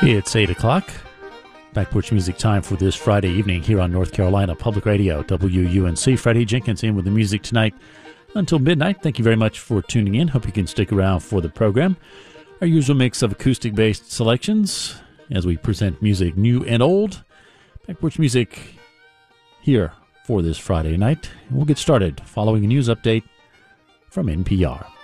It's 8 o'clock. Back porch music time for this Friday evening here on North Carolina Public Radio, WUNC. Freddie Jenkins in with the music tonight until midnight. Thank you very much for tuning in. Hope you can stick around for the program. Our usual mix of acoustic-based selections as we present music new and old. Back porch music here for this Friday night. We'll get started following a news update from NPR.